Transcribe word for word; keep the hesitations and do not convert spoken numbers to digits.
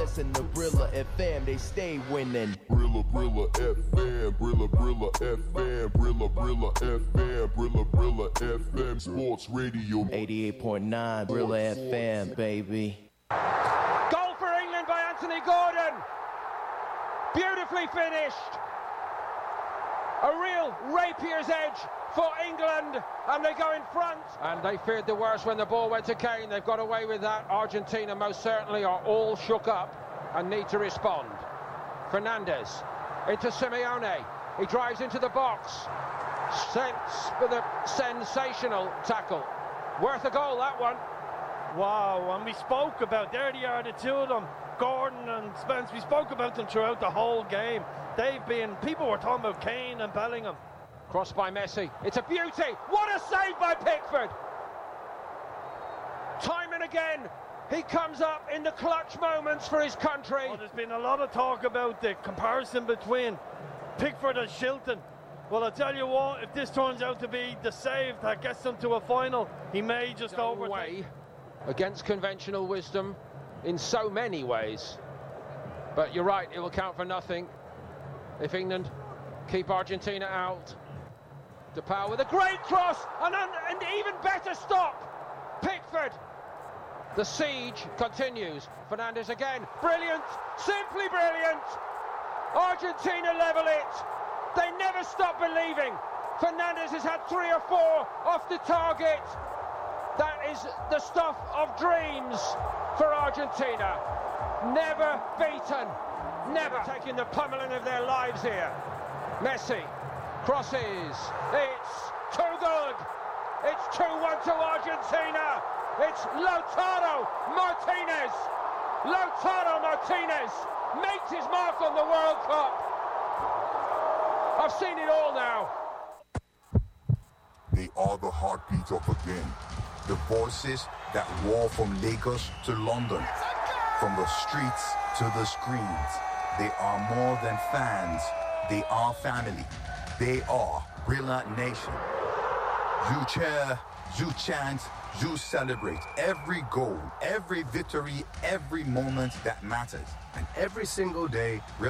listen to Brilla F M, they stay winning. Brilla, Brilla F M, Brilla, Brilla F M, Brilla, Brilla F M, Brilla, Brilla F M, Sports Radio. eighty-eight point nine Brilla F M, baby. Goal for England by Anthony Gordon. Beautifully finished. A real rapier's edge for England, and they go in front. And they feared the worst when the ball went to Kane. They've got away with that. Argentina most certainly are all shook up and need to respond. Fernandes into Simeone. He drives into the box. Sense with a sensational tackle. Worth a goal, that one. Wow, and we spoke about, there they are, the two of them, Gordon and Spence. We spoke about them throughout the whole game. They've been, people were talking about Kane and Bellingham. Crossed by Messi. It's a beauty. What a save by Pickford. Time and again, he comes up in the clutch moments for his country. Oh, there's been a lot of talk about the comparison between Pickford and Shilton. Well, I tell you what, if this turns out to be the save that gets them to a final, he may just overtake. Way against conventional wisdom in so many ways. But you're right, it will count for nothing if England keep Argentina out. DePaul with a great cross and an and even better stop. Pickford. The siege continues. Fernandes again. Brilliant. Simply brilliant. Argentina level it. They never stop believing. Fernandes has had three or four off the target. That is the stuff of dreams for Argentina. Never beaten. Never taking the pummeling of their lives here. Messi crosses. It's too good. It's two one to Argentina. It's Lautaro Martinez. Lautaro Martinez makes his mark on the World Cup. I've seen it all now. They are the heartbeat of the game. The voices that roar from Lagos to London. From the streets to the screens. They are more than fans. They are family. They are Brilla Nation. You cheer, you chant, you celebrate every goal, every victory, every moment that matters. And every single day,